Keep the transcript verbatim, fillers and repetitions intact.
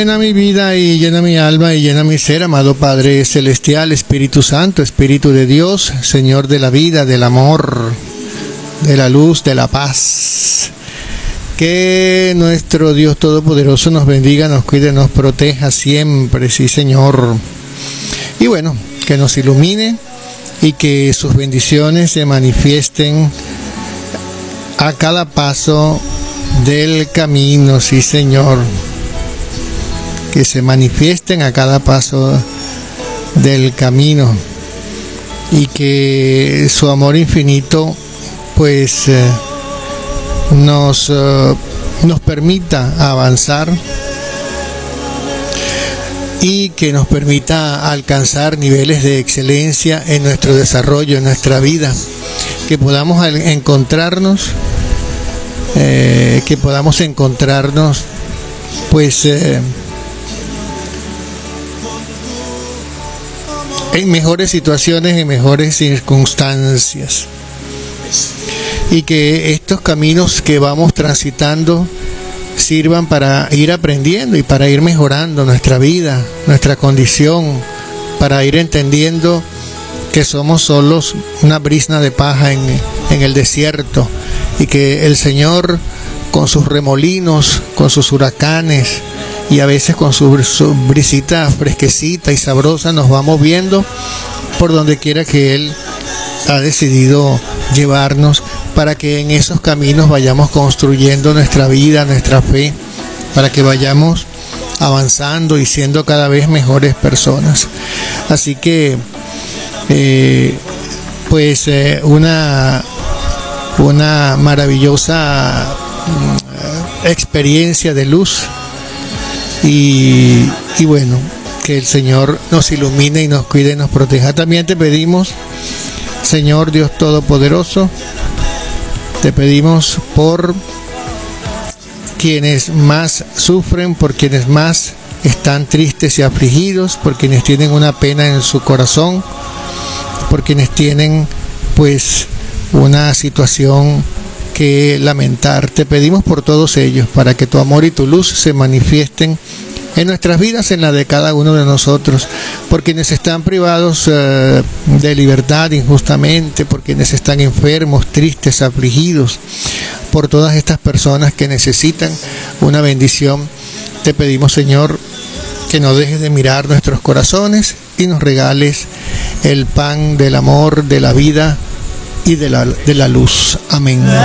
Llena mi vida y llena mi alma y llena mi ser, amado Padre Celestial, Espíritu Santo, Espíritu de Dios, Señor de la vida, del amor, de la luz, de la paz. Que nuestro Dios Todopoderoso nos bendiga, nos cuide, nos proteja siempre, sí Señor. Y bueno, que nos ilumine y que sus bendiciones se manifiesten a cada paso del camino, sí Señor. Que se manifiesten a cada paso del camino y que su amor infinito pues eh, nos, eh, nos permita avanzar y que nos permita alcanzar niveles de excelencia en nuestro desarrollo, en nuestra vida, que podamos encontrarnos eh, que podamos encontrarnos pues eh, en mejores situaciones, en mejores circunstancias, y que estos caminos que vamos transitando sirvan para ir aprendiendo y para ir mejorando nuestra vida, nuestra condición, para ir entendiendo que somos solos una brizna de paja en, en el desierto, y que el Señor, con sus remolinos, con sus huracanes y a veces con su, su brisita fresquecita y sabrosa, nos va moviendo por donde quiera que Él ha decidido llevarnos, para que en esos caminos vayamos construyendo nuestra vida, nuestra fe, para que vayamos avanzando y siendo cada vez mejores personas. Así que eh, pues eh, una una maravillosa uh, experiencia de luz, y, y bueno, que el Señor nos ilumine y nos cuide y nos proteja. También te pedimos, Señor Dios Todopoderoso, te pedimos por quienes más sufren, por quienes más están tristes y afligidos, por quienes tienen una pena en su corazón, por quienes tienen pues una situación que lamentar. Te pedimos por todos ellos, para que tu amor y tu luz se manifiesten en nuestras vidas, en la de cada uno de nosotros, por quienes están privados eh, de libertad injustamente, por quienes están enfermos, tristes, afligidos, por todas estas personas que necesitan una bendición. Te pedimos, Señor, que no dejes de mirar nuestros corazones y nos regales el pan del amor, de la vida y de la, de la luz. Amén.